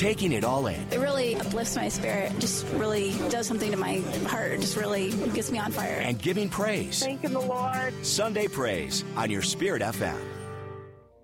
taking it all in. It really uplifts my spirit. Just really does something to my heart. It just really gets me on fire. And giving praise. Thanking the Lord. Sunday Praise on your Spirit FM.